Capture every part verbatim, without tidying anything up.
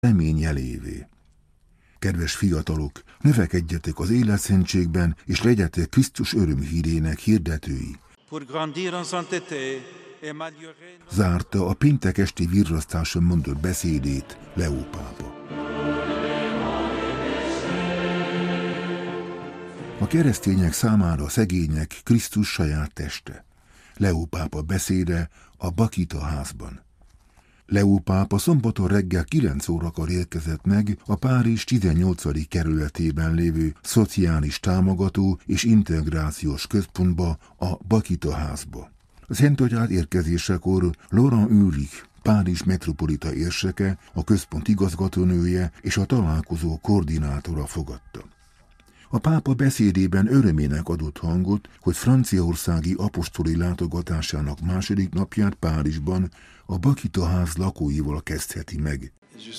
remény jelévé. Kedves fiatalok, növekedjetek az életszentségben, és legyetek Krisztus örömhírének hirdetői. Zárta a péntek esti virrasztáson mondott beszédét Leó pápa. A keresztények számára a szegények Krisztus saját teste. Leó pápa beszéde a Bakita házban. Leó pápa szombaton reggel kilenc órakor érkezett meg a Párizs tizennyolcadik kerületében lévő szociális támogató és integrációs központba, a Bakita házba. A Szentatyád érkezésekor Laurent Ulrich, Párizs metropolita érseke, a központ igazgatónője és a találkozó koordinátora fogadta. A pápa beszédében örömének adott hangot, hogy franciaországi apostoli látogatásának második napját Párizsban a Bakita ház lakóival kezdheti meg.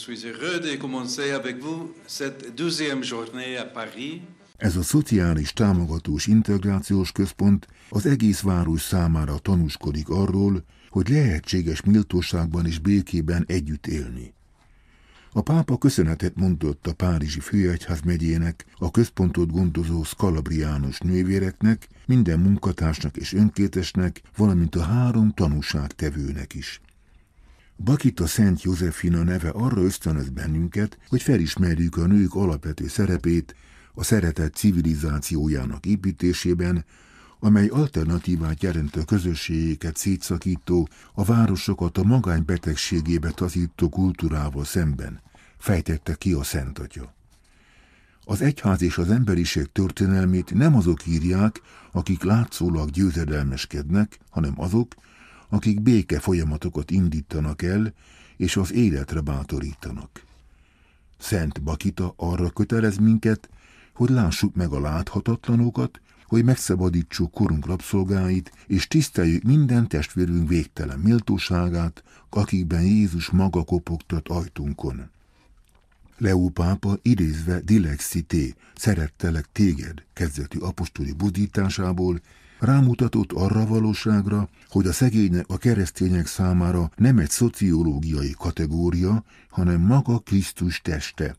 Ez a szociális támogatós integrációs központ az egész város számára tanúskodik arról, hogy lehetséges méltóságban és békében együtt élni. A pápa köszönetet mondott a párizsi főegyházmegyének, a központot gondozó szkalabriánus nővéreknek, minden munkatársnak és önkéntesnek, valamint a három tanúságtevőnek is. Bakita Szent Józsefina neve arra ösztönöz bennünket, hogy felismerjük a nők alapvető szerepét a szeretet civilizációjának építésében, amely alternatívát jelent a közösségeket szétszakító, a városokat a magánybetegségébe taszító kultúrával szemben, fejtette ki a Szent Atya. Az egyház és az emberiség történelmét nem azok írják, akik látszólag győzedelmeskednek, hanem azok, akik béke folyamatokat indítanak el, és az életre bátorítanak. Szent Bakita arra kötelez minket, hogy lássuk meg a láthatatlanokat, hogy megszabadítsuk korunk rabszolgáit, és tiszteljük minden testvérünk végtelen méltóságát, akikben Jézus maga kopogtat ajtunkon. Leó pápa idézve Dilexité, szerettelek téged kezdetű apostoli buzdításából, rámutatott arra valóságra, hogy a szegények a keresztények számára nem egy szociológiai kategória, hanem maga Krisztus teste.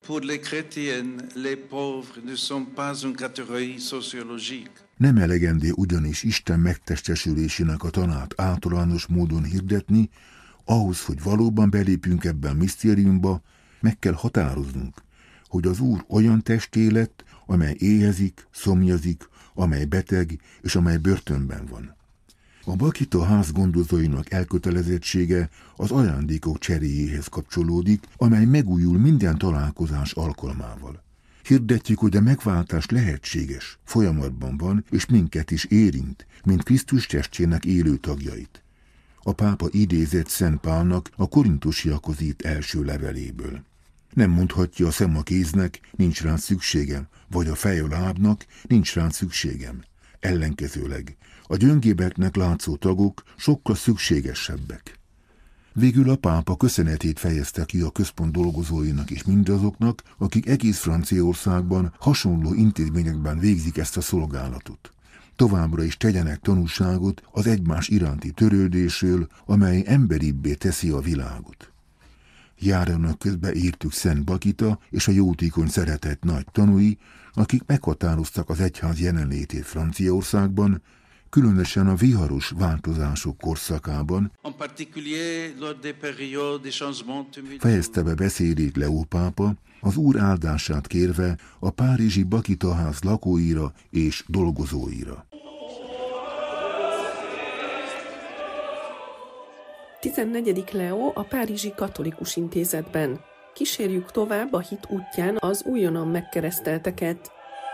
Nem elegendő ugyanis Isten megtestesülésének a tanát általános módon hirdetni, ahhoz, hogy valóban belépjünk ebben a misztériumba, meg kell határoznunk, hogy az Úr olyan testé lett, amely éhezik, szomjazik, amely beteg és amely börtönben van. A Bakita ház gondozóinak elkötelezettsége az ajándékok cseréjéhez kapcsolódik, amely megújul minden találkozás alkalmával. Hirdetjük, hogy a megváltás lehetséges, folyamatban van, és minket is érint, mint Krisztus testének élő tagjait. A pápa idézett Szent Pálnak a korintusiakhoz írt első leveléből. Nem mondhatja a szem a kéznek, nincs rá szükségem, vagy a fej a lábnak, nincs rá szükségem. Ellenkezőleg, a gyöngébbeknek látszó tagok sokkal szükségesebbek. Végül a pápa köszönetét fejezte ki a központ dolgozóinak és mindazoknak, akik egész Franciaországban hasonló intézményekben végzik ezt a szolgálatot. Továbbra is tegyenek tanúságot az egymás iránti törődésről, amely emberibbé teszi a világot. Járjanak közbe írtuk Szent Bakita és a jótékony szeretet nagy tanúi, akik meghatároztak az egyház jelenlétét Franciaországban, különösen a viharos változások korszakában. Fejezte be beszédét Leó pápa, az Úr áldását kérve a párizsi Bakita ház lakóira és dolgozóira. tizennegyedik Leó a Párizsi Katolikus Intézetben. Kísérjük tovább a hit útján az újonnan megkeresztelteket.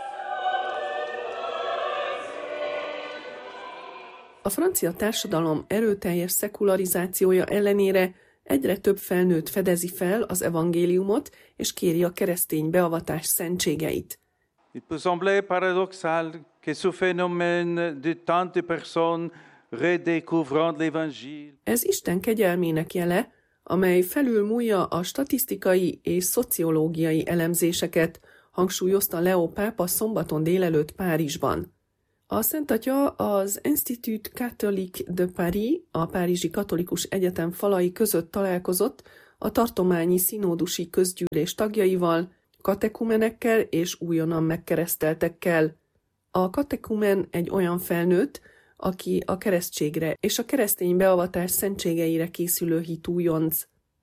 A francia társadalom erőteljes szekularizációja ellenére egyre több felnőtt fedezi fel az evangéliumot, és kéri a keresztény beavatás szentségeit. Il peut sembler paradoxal que ce phénomène de tant de personnes redécouvrant l'évangile. Ez Isten kegyelmének jele, amely felülmúlja a statisztikai és szociológiai elemzéseket, hangsúlyozta Leó pápa szombaton délelőtt Párizsban. A Szent Atya az Institut Catholique de Paris, a Párizsi Katolikus Egyetem falai között találkozott a tartományi színódusi közgyűlés tagjaival, katekumenekkel és újonnan megkereszteltekkel. A katekumen egy olyan felnőtt, aki a keresztségre és a keresztény beavatás szentségeire készülő hitújonc.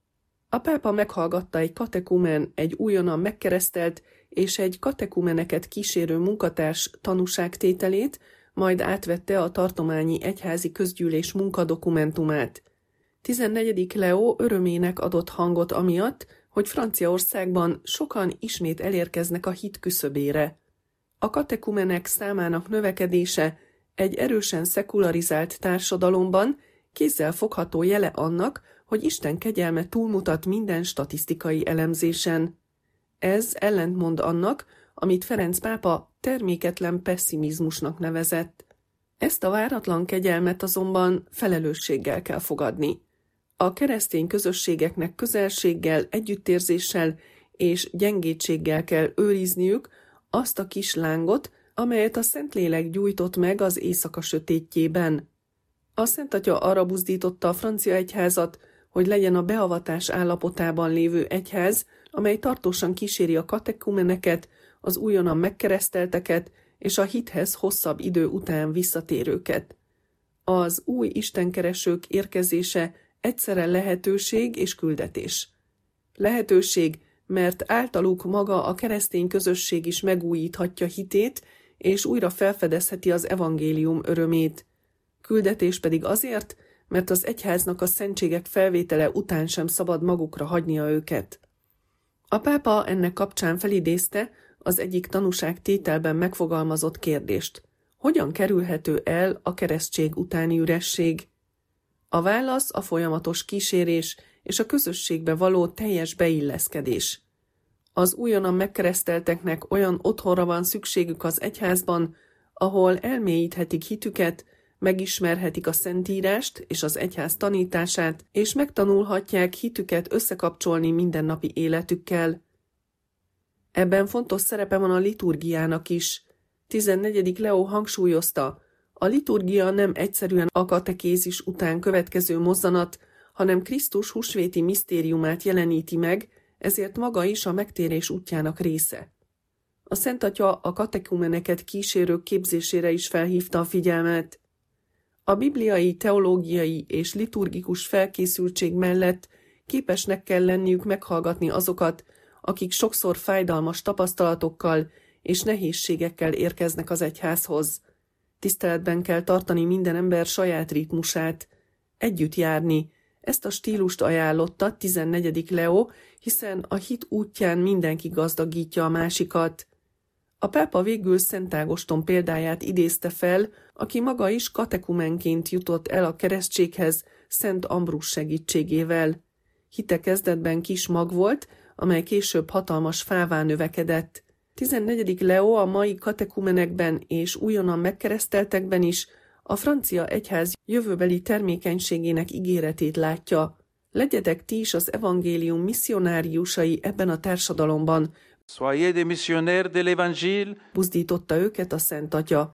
A pápa meghallgatta egy katekumen, egy újonnan megkeresztelt és egy katekumeneket kísérő munkatárs tanúságtételét, majd átvette a tartományi egyházi közgyűlés munkadokumentumát. tizennegyedik Leó örömének adott hangot amiatt, hogy Franciaországban sokan ismét elérkeznek a hit küszöbére. A katekumenek számának növekedése egy erősen szekularizált társadalomban kézzelfogható jele annak, hogy Isten kegyelme túlmutat minden statisztikai elemzésen. Ez ellentmond annak, amit Ferenc pápa terméketlen pesszimizmusnak nevezett. Ezt a váratlan kegyelmet azonban felelősséggel kell fogadni. A keresztény közösségeknek közelséggel, együttérzéssel és gyengétséggel kell őrizniük azt a kis lángot, amelyet a Szentlélek gyújtott meg az éjszaka sötétjében. A Szent Atya arra buzdította a francia egyházat, hogy legyen a beavatás állapotában lévő egyház, amely tartósan kíséri a katekumeneket, az újonnan megkeresztelteket és a hithez hosszabb idő után visszatérőket. Az új istenkeresők érkezése egyszerre lehetőség és küldetés. Lehetőség, mert általuk maga a keresztény közösség is megújíthatja hitét, és újra felfedezheti az evangélium örömét. Küldetés pedig azért, mert az egyháznak a szentségek felvétele után sem szabad magukra hagynia őket. A pápa ennek kapcsán felidézte az egyik tanúságtételben megfogalmazott kérdést. Hogyan kerülhető el a keresztség utáni üresség? A válasz a folyamatos kísérés és a közösségbe való teljes beilleszkedés. Az újonnan megkeresztelteknek olyan otthonra van szükségük az egyházban, ahol elmélyíthetik hitüket, megismerhetik a Szentírást és az egyház tanítását, és megtanulhatják hitüket összekapcsolni mindennapi életükkel. Ebben fontos szerepe van a liturgiának is. tizennegyedik Leó hangsúlyozta, a liturgia nem egyszerűen a katekézis után következő mozzanat, hanem Krisztus húsvéti misztériumát jeleníti meg, ezért maga is a megtérés útjának része. A Szent Atya a katekumeneket kísérők képzésére is felhívta a figyelmet. A bibliai, teológiai és liturgikus felkészültség mellett képesnek kell lenniük meghallgatni azokat, akik sokszor fájdalmas tapasztalatokkal és nehézségekkel érkeznek az egyházhoz. Tiszteletben kell tartani minden ember saját ritmusát, együtt járni. Ezt a stílust ajánlotta tizennegyedik Leó, hiszen a hit útján mindenki gazdagítja a másikat. A pápa végül Szent Ágoston példáját idézte fel, aki maga is katekumenként jutott el a keresztséghez Szent Ambrus segítségével. Hite kezdetben kis mag volt, amely később hatalmas fává növekedett. tizennegyedik Leó a mai katekumenekben és újonnan megkereszteltekben is a francia egyház jövőbeli termékenységének ígéretét látja. Legyetek ti is az evangélium misszionáriusai ebben a társadalomban. Soyez des missionnaires de l'évangile. Buzdította őket a Szent Atya.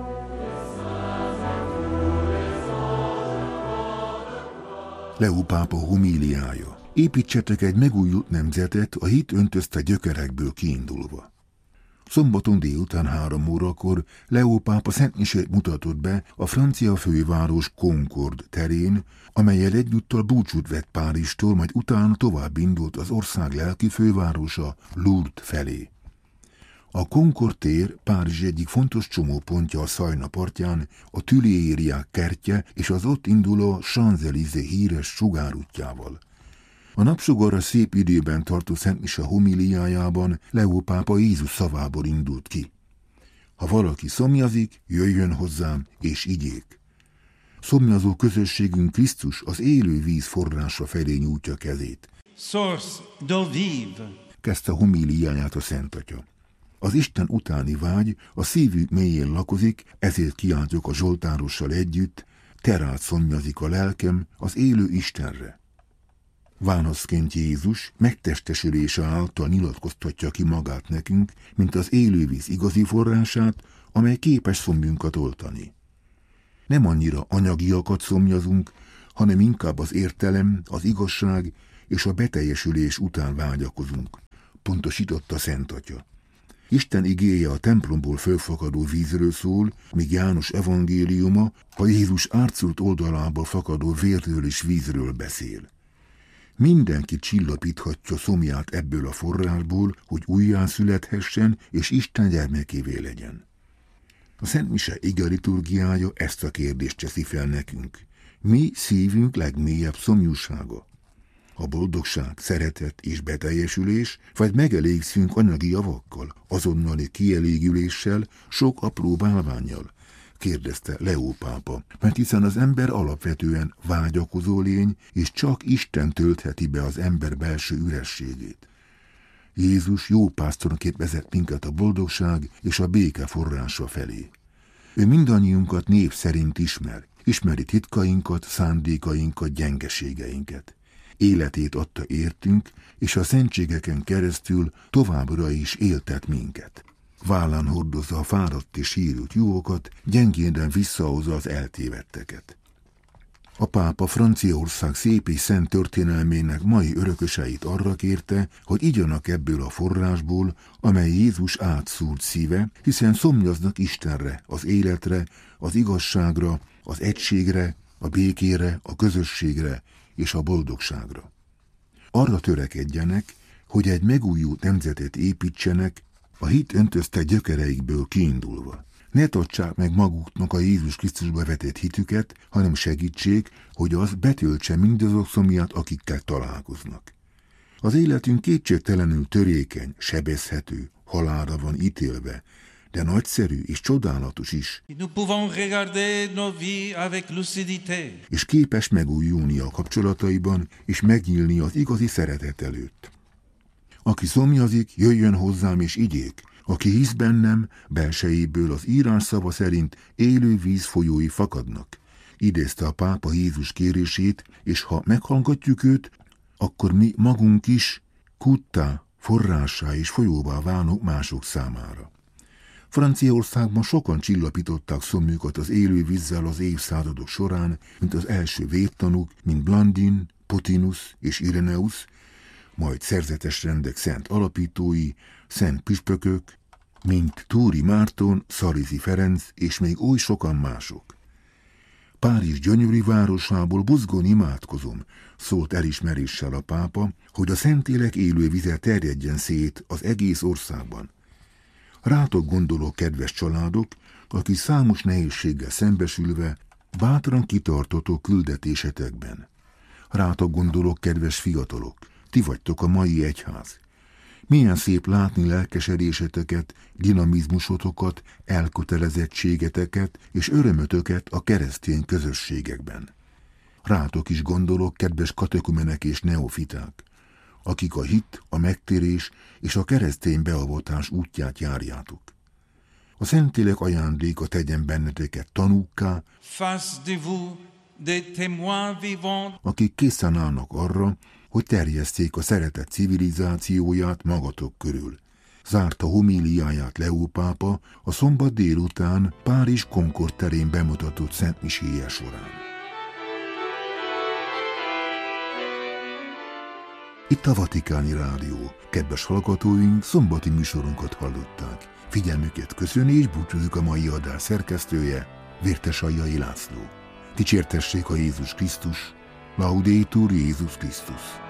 Leó pápa homíliája. Építsetek egy megújult nemzetet a hit öntözte gyökerekből kiindulva. Szombaton délután három órakor Leó pápa szentmisét mutatott be a francia főváros Concord terén, amellyel egyúttal búcsút vett Párizstól, majd utána tovább indult az ország lelki fővárosa Lourdes felé. A Concord tér Párizs egyik fontos csomópontja a Szajna partján, a Tuileries kertje és az ott induló Champs-Élysées híres sugárútjával. A napsugarra szép időben tartó szentmise homíliájában Leó pápa Jézus szavából indult ki. Ha valaki szomjazik, jöjjön hozzám és igyék. Szomjazó közösségünk Krisztus az élő víz forrása felé nyújtja kezét. Source d'eau vive. Kezdte homíliáját a Szent Atya. Az Isten utáni vágy a szívük mélyén lakozik, ezért kiáltjuk a zsoltárossal együtt, terát szomjazik a lelkem az élő Istenre. Válaszként Jézus megtestesülése által nyilatkoztatja ki magát nekünk, mint az élővíz igazi forrását, amely képes szomjunkat oltani. Nem annyira anyagiakat szomjazunk, hanem inkább az értelem, az igazság és a beteljesülés után vágyakozunk, pontosította Szent Atya. Isten igéje a templomból fölfakadó vízről szól, míg János evangéliuma a Jézus árcult oldalából fakadó vérről és vízről beszél. Mindenki csillapíthatja szomját ebből a forrásból, hogy újjászülethessen és Isten gyermekévé legyen. A Szent Mise ige liturgiája ezt a kérdést teszi fel nekünk. Mi szívünk legmélyebb szomjúsága? A boldogság, szeretet és beteljesülés, vagy megelégszünk anyagi javakkal, azonnali kielégüléssel, sok apró bálvánnyal? Kérdezte Leó pápa, mert hiszen az ember alapvetően vágyakozó lény, és csak Isten töltheti be az ember belső ürességét. Jézus jó pásztorként vezet minket a boldogság és a béke forrása felé. Ő mindannyiunkat név szerint ismer, ismeri titkainkat, szándékainkat, gyengeségeinket. Életét adta értünk, és a szentségeken keresztül továbbra is éltet minket. Vállán hordozza a fáradt és sírült juhokat, gyengéden visszahozza az eltévedteket. A pápa Franciaország szép és szent történelmének mai örököseit arra kérte, hogy igyanak ebből a forrásból, amely Jézus átszúrt szíve, hiszen szomjaznak Istenre, az életre, az igazságra, az egységre, a békére, a közösségre és a boldogságra. Arra törekedjenek, hogy egy megújult nemzetet építsenek, a hit öntözte gyökereikből kiindulva. Ne tartsák meg maguknak a Jézus Krisztusba vetett hitüket, hanem segítsék, hogy az betöltse mindazok szomját, akikkel találkoznak. Az életünk kétségtelenül törékeny, sebezhető, halálra van ítélve, de nagyszerű és csodálatos is, és képes megújulni a kapcsolataiban, és megnyílni az igazi szeretet előtt. Aki szomjazik, jöjjön hozzám és igyék, aki hisz bennem, belsejéből az írás szava szerint élő víz folyói fakadnak. Idézte a pápa Jézus kérését, és ha meghallgatjuk őt, akkor mi magunk is kuttá, forrássá és folyóvá válunk mások számára. Franciaországban sokan csillapították szomjukat az élő vízzel az évszázadok során, mint az első védtanúk, mint Blandin, Potinus és Ireneus, majd szerzetes rendek szent alapítói, szent püspökök, mint Túri Márton, Szarizi Ferenc és még oly sokan mások. Párizs gyönyörű városából buzgón imádkozom, szólt elismeréssel a pápa, hogy a Szentlélek élő vize terjedjen szét az egész országban. Rátok gondolok, kedves családok, akik számos nehézséggel szembesülve bátran kitartotok küldetésetekben. Rátok gondolok, kedves fiatalok, ti vagytok a mai egyház. Milyen szép látni lelkesedéseteket, dinamizmusotokat, elkötelezettségeteket és örömötöket a keresztény közösségekben. Rátok is gondolok, kedves katekumenek és neofiták, akik a hit, a megtérés és a keresztény beavatás útját járjátok. A Szentlélek ajándéka tegyen benneteket tanúkká, akik készen állnak arra, hogy terjesszék a szeretet civilizációját magatok körül. Zárta homíliáját Leó pápa a szombat délután Párizs Concord terén bemutatott szent miséje során. Itt a Vatikáni Rádió. Kedves hallgatóink, szombati műsorunkat hallották. Figyelmüket köszöni és búcsúzik a mai adás szerkesztője, Vértesaljai László. Dicsértessék a Jézus Krisztus, Laudetur Jézus Krisztus.